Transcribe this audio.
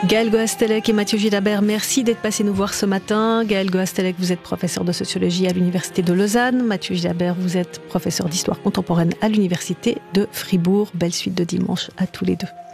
Gaël Goastelec et Mathieu Gilabert, merci d'être passés nous voir ce matin. Gaël Goastelec, vous êtes professeur de sociologie à l'Université de Lausanne. Mathieu Gilabert, vous êtes professeur d'histoire contemporaine à l'Université de Fribourg. Belle suite de dimanche à tous les deux.